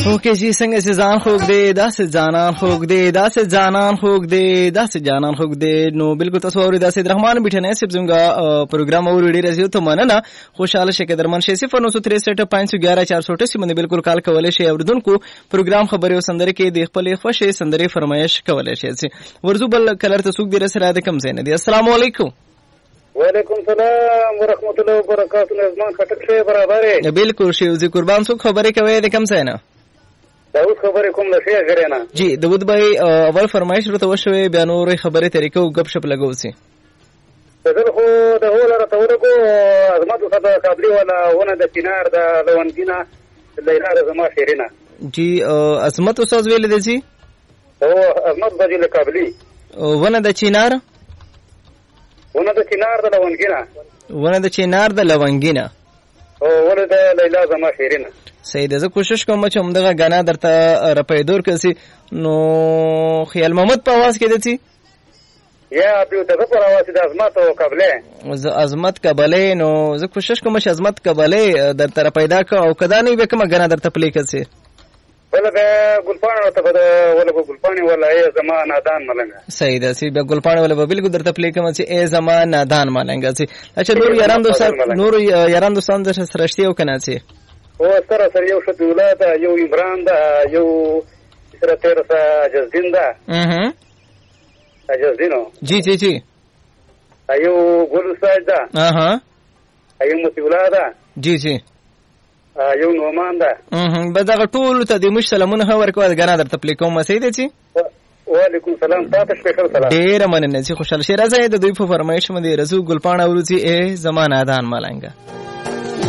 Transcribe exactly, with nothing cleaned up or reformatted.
اوکے جی څنګه چې ځان خوږ دی داسې جانان خوږ دی داسې جانان خوږ دی داسې جانان خوږ دی نو بالکل تاسو اورئ داسې رحمان بیٹھنه سب زموږ پروګرام اور ډیر راځي ته مننه خوشاله شئ کدر من شئ صفر نو تین سه پانچ یک یک چار سه باندې بالکل کال کولای شئ اوردونکو پروګرام خبري او سندري کې د خپل خوښي سندري فرمایش کولای شئ ورزو بل کلر ته سوق دی سره د کم زین دی السلام علیکم وعلیکم السلام ورحمت الله وبرکاتہ نظمان خټک شه برابر بالکل شی زی قربان سو خبرې کوي د کم زین داود خبرې کوم نشي غرینا جی داود بھائی اول فرمایش ورته وشوي بیا نور خبرې طریقو غب شپ لګو سي دغه خو د هول را تورکو عظمت صدا قبلي ولا ونه د چنار د لونګینا لیلا زما شیرینا جی عظمت استاد ویل دي سي او عظمت بجله قبلي ونه د چنار ونه د چنار د لونګینا ونه د چنار د لونګینا او ونه د لیلا زما شیرینا سید زه کوشش کوم چې همدغه غنا درته رپیدور کسي نو خیال محمد په आवाज کې دي یا په دغه پر आवाज د عظمت او قبله ز عظمت قبله نو زه کوشش کوم چې عظمت قبله درته پیدا ک او کدا نه به کوم غنا درته پلی کسي ولګه ګلپان ته بده ولګه ګلپانی ولا ای زمان نادان ملنګ سید اسی به ګلپان ولا به بالکل درته پلی کوم چې ای زمان نادان ملنګ سي اچھا نور یاران دوستان نور یاران دوستان در سرشتي او کنه سي او سره سره یو شته ولادت یو عمران دا یو سره تیر سره جزدین دا اها جزدینو جی جی جی ایو ګل ساج دا اها ایو متولا دا جی جی ایو نومان دا اها بدغه ټول ته د مشسلمون هور کوه غنا درته پلی کوم سي دي وعلیکم السلام تاسو شپږ سلام ډیر مننه چې خوشاله شي راځي د دوی په فرمایش باندې رسو ګلپاڼه ورسي ای زمانه دان ملنګ